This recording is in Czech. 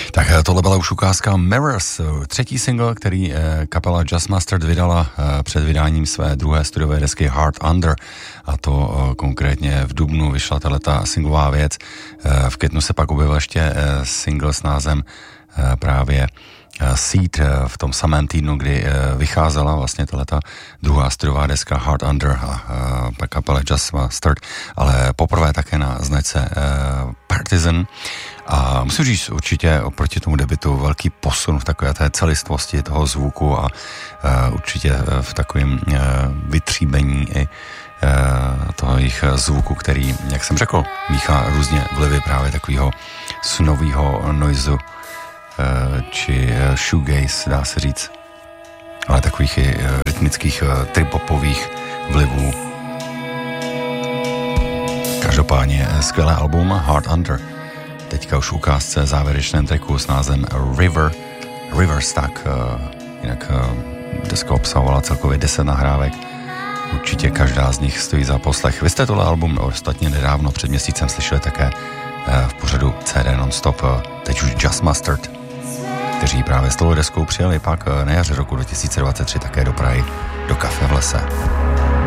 Tak tohle byla už ukázka Mirrors, třetí single, který kapela Just Mustard vydala před vydáním své druhé studiové desky Heart Under, a to konkrétně v dubnu vyšla tato singlová věc. V květnu se pak objevil ještě single s názvem právě Seed v tom samém týdnu, kdy vycházela vlastně tato druhá studiová deska Heart Under a kapela Just Mustard, ale poprvé také na značce Partisan. A musím říct určitě oproti tomu debutu velký posun v takové té celistvosti toho zvuku a určitě v takovém vytříbení i toho jejich zvuku, který, jak jsem řekl, míchá různě vlivy právě takového snového noizu či shoegaze, dá se říct, ale takových i rytmických trip-hopových vlivů. Každopádně skvělé album Heart Under. Teďka už ukázce závěrečném tracku s názvem Rivers, tak jinak deska obsahovala celkově 10 nahrávek. Určitě každá z nich stojí za poslech. Vy jste tohle album ostatně nedávno před měsícem slyšeli také v pořadu CD Non-Stop, teď už Just Mustard, kteří právě s tou deskou přijeli pak na jaře roku 2023 také do Prahy, do Kafe v lese.